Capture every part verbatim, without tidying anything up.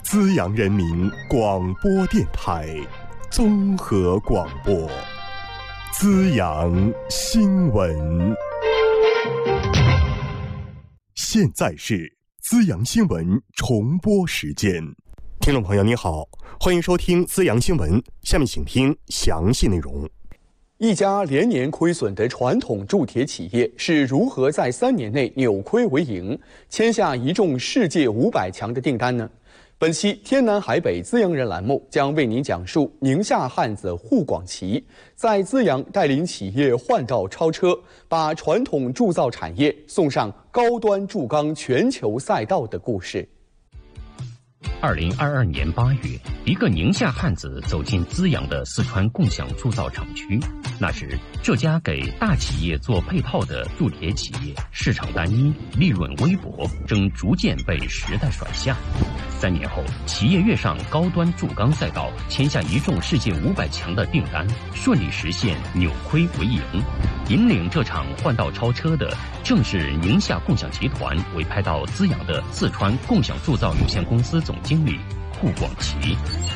资阳人民广播电台综合广播，资阳新闻。现在是资阳新闻重播时间。听众朋友你好，欢迎收听资阳新闻，下面请听详细内容。 一家连年亏损的传统铸铁企业是如何在三年内扭亏为盈，签下一众世界五百强的订单呢？本期天南海北资阳人栏目将为您讲述宁夏汉子沪广奇在资阳带领企业换道超车，把传统铸造产业送上高端铸钢全球赛道的故事。 二零二二年八月，一个宁夏汉子走进资阳的四川共享铸造厂区。那时，这家给大企业做配套的铸铁企业市场单一，利润微薄，正逐渐被时代甩下。三年后，企业跃上高端铸钢赛道，签下一众世界五百强的订单，顺利实现扭亏为盈。引领这场换道超车的，正是宁夏共享集团委派到资阳的四川共享铸造有限公司总经理顾广奇。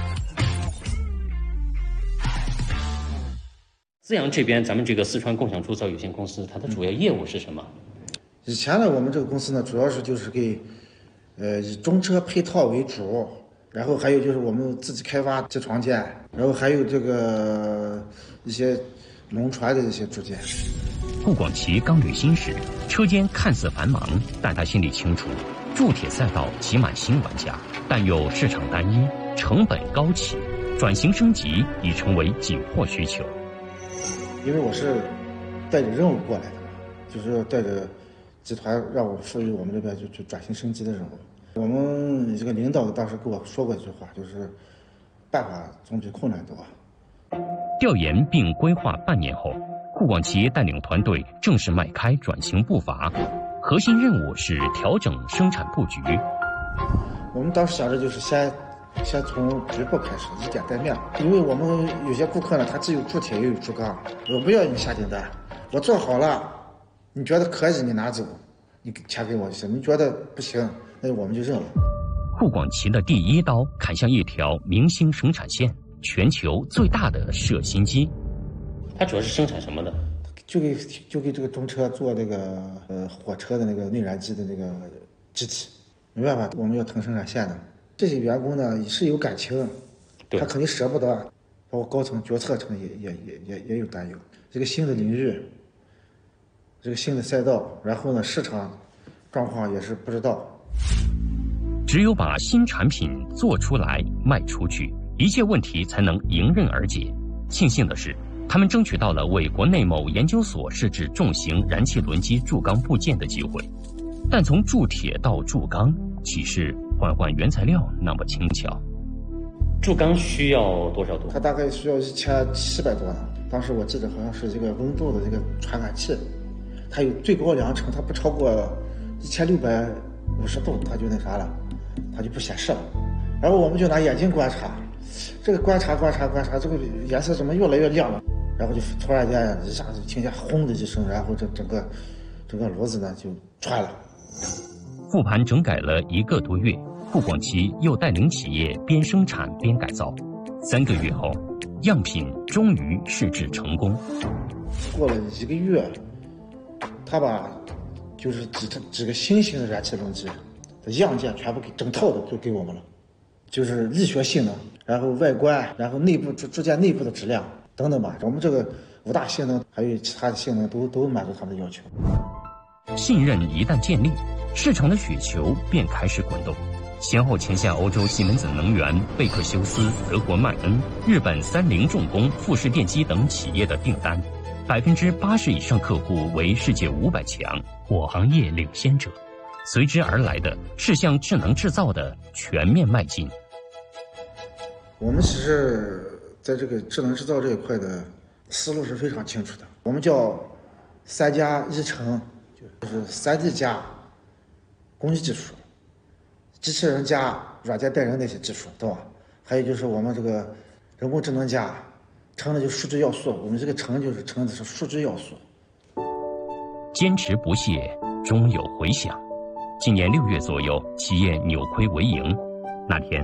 资阳这边，咱们这个四川共享铸造有限公司，它的主要业务是什么？ 以前呢，我们这个公司呢，主要是就是给，呃，以中车配套为主，然后还有就是我们自己开发机床件，然后还有这个一些龙船的一些铸件。 顾广奇刚履新时，车间看似繁忙，但他心里清楚，铸铁赛道挤满新玩家，但又市场单一，成本高企，转型升级已成为紧迫需求。 因为我是带着任务过来的嘛，就是带着集团让我赋予我们这边就就转型升级的任务。我们这个领导当时跟我说过一句话，就是办法总比困难多。 调研并规划半年后，顾广奇带领团队正式迈开转型步伐，核心任务是调整生产布局。 我们当时想着就是先先从局部开始，以点带面，因为我们有些顾客呢，他既有铸铁又有铸钢，我不要你下订单，我做好了，你觉得可以你拿走，你钱给我就行，你觉得不行，那我们就认了。 顾广奇的第一刀砍向一条明星生产线，全球最大的射新机。它主要是生产什么的？ 就给就给这个中车做这个呃火车的那个内燃机的那个机体，没办法，我们要腾生产线的。这些员工呢是有感情，他肯定舍不得，包括高层决策层也也也也也有担忧。这个新的领域，这个新的赛道，然后呢市场状况也是不知道。 只有把新产品做出来卖出去，一切问题才能迎刃而解。庆幸的是，他们争取到了为国内某研究所设置重型燃气轮机铸钢部件的机会，但从铸铁到铸钢，岂是换换原材料那么轻巧？铸钢需要多少度？ 它大概需要一千七百多呢。当时我记得好像是这个温度的这个传感器，它有最高量程，它不超过一千六百五十度，它就那啥了，它就不显示了。然后我们就拿眼睛观察，这个观察观察观察，这个颜色怎么越来越亮了？然后就突然间一下子听见轰的一声，然后这整个整个炉子呢就穿了。 复盘整改了一个多月，顾广奇又带领企业边生产边改造。三个月后，样品终于试制成功。 过了一个月，他把就是几几个新型的燃气轮机的样件全部给整套的就给我们了，就是力学性能，然后外观，然后内部铸铸件内部的质量等等吧。我们这个五大性能还有其他的性能都都满足他们的要求。 信任一旦建立，市场的雪球便开始滚动，先后签下欧洲西门子能源、贝克休斯、德国迈恩、日本三菱重工、富士电机等企业的订单，百分之八十以上客户为世界五百强，我行业领先者。随之而来的是向智能制造的全面迈进。 我们其实在这个智能制造这一块的思路是非常清楚的，我们叫三加一成，就是三 D 加工艺技术，机器人加软件带人那些技术，对吧？还有就是我们这个人工智能加成的就是数据要素，我们这个成就是成的是数据要素。 坚持不懈，终有回响。今年六月左右，企业扭亏为盈。那天，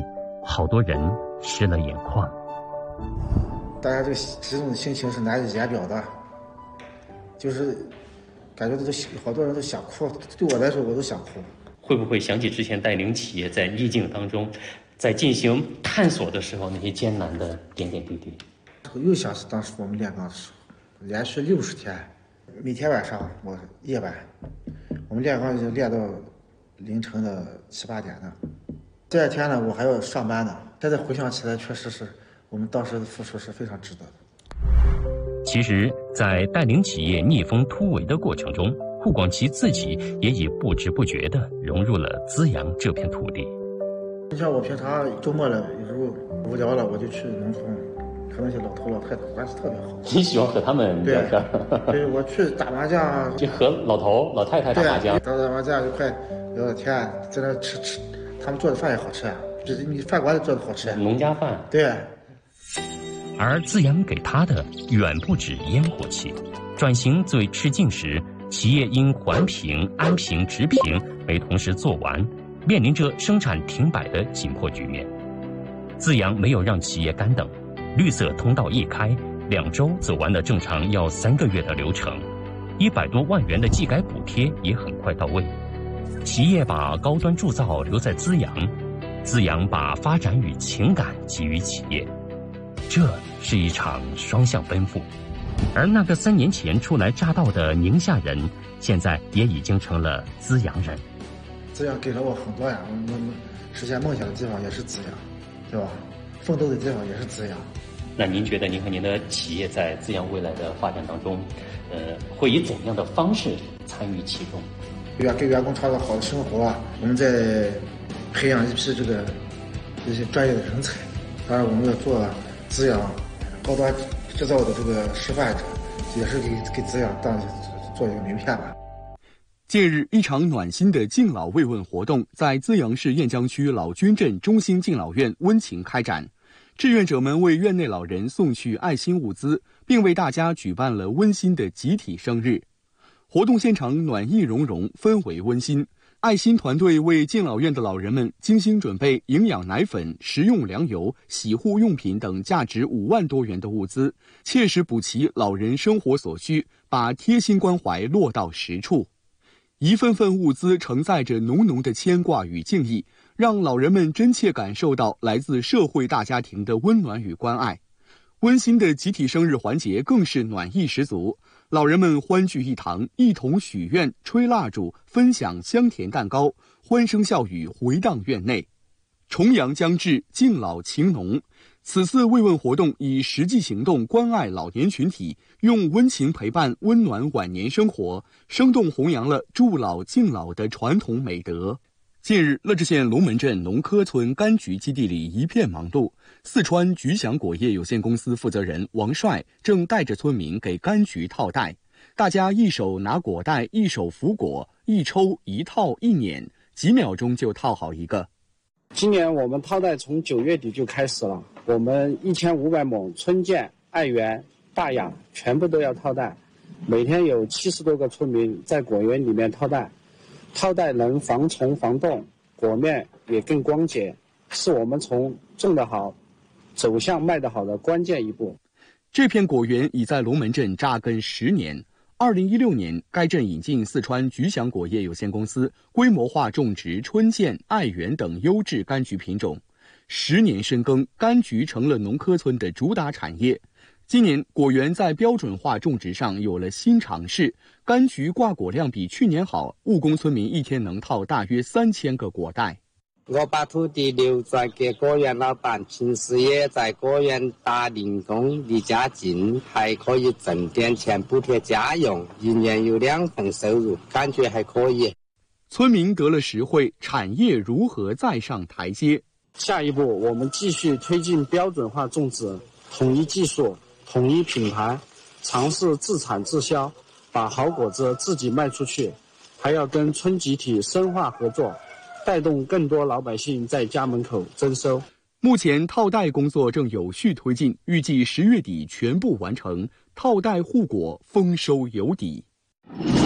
好多人湿了眼眶。 大家这个这种心情是难以言表的，就是感觉都好多人都想哭，对我来说我都想哭。 会不会想起之前带领企业在逆境当中，在进行探索的时候那些艰难的点点滴滴？ 又想起当时我们炼钢的时候，连续六十天，每天晚上我夜晚，我们炼钢已经练到凌晨的七八点了。第二天呢，我还要上班呢。现在回想起来，确实是我们当时的付出是非常值得的。 其实，在带领企业逆风突围的过程中，顾广奇自己也已不知不觉地融入了资阳这片土地。 你像我平常周末了，有时候无聊了，我就去农村，和那些老头老太太关系特别好。 你喜欢和他们聊天？ 对，我去打麻将， 就和老头老太太打麻将， 打打麻将一块聊聊天，在那吃吃，他们做的饭也好吃啊，就是你饭馆里做的好吃。 农家饭。 对。 而资阳给他的远不止烟火气。转型最吃劲时，企业因环评、安评、直评没同时做完，面临着生产停摆的紧迫局面。资阳没有让企业干等，绿色通道一开，两周走完了正常要三个月的流程，一百多万元的技改补贴也很快到位。企业把高端铸造留在资阳，资阳把发展与情感给予企业，这是一场双向奔赴。而那个三年前初来乍到的宁夏人，现在也已经成了资阳人。 资阳给了我很多呀，我我实现梦想的地方也是资阳，对吧？奋斗的地方也是资阳。 那您觉得您和您的企业在资阳未来的发展当中，呃，会以怎样的方式参与其中？ 员给员工创造好的生活，我们在培养一批这个这些专业的人才。当然，我们要做资阳高端制造的这个示范者，也是给给资阳当做一个名片吧。 近日，一场暖心的敬老慰问活动在资阳市雁江区老君镇中心敬老院温情开展。志愿者们为院内老人送去爱心物资，并为大家举办了温馨的集体生日。活动现场暖意融融，氛围温馨。爱心团队为敬老院的老人们精心准备营养奶粉、食用粮油、洗护用品等价值五万多元的物资，切实补齐老人生活所需，把贴心关怀落到实处。一份份物资承载着浓浓的牵挂与敬意，让老人们真切感受到来自社会大家庭的温暖与关爱。温馨的集体生日环节更是暖意十足，老人们欢聚一堂，一同许愿、吹蜡烛、分享香甜蛋糕，欢声笑语回荡院内。重阳将至，敬老情浓。此次慰问活动以实际行动关爱老年群体，用温情陪伴温暖晚年生活，生动弘扬了助老敬老的传统美德。近日，乐至县龙门镇农科村柑橘基地里一片忙碌，四川菊祥果业有限公司负责人王帅正带着村民给柑橘套袋，大家一手拿果袋，一手扶果，一抽一套一捻，几秒钟就套好一个。 今年我们套袋从九月底就开始了，我们一千五百亩春建、爱园、大雅全部都要套袋，每天有七十多个村民在果园里面套袋。套袋能防虫防冻，果面也更光洁，是我们从种得好走向卖得好的关键一步。 这片果园已在龙门镇扎根十年。二零一六年，该镇引进四川菊祥果业有限公司，规模化种植春建、爱园等优质柑橘品种。十年深耕，柑橘成了农科村的主打产业。今年果园在标准化种植上有了新尝试，柑橘挂果量比去年好，务工村民一天能套大约三千个果袋。 我把土地留转给果园老板，平时也在果园打零工，离家近，还可以挣点钱补贴家用，一年有两份收入，感觉还可以。 村民得了实惠，产业如何再上台阶？ 下一步，我们继续推进标准化种植，统一技术，统一品牌，尝试自产自销，把好果子自己卖出去，还要跟村集体深化合作，带动更多老百姓在家门口增收。 目前套袋工作正有序推进，预计十月底全部完成，套袋护果丰收有底。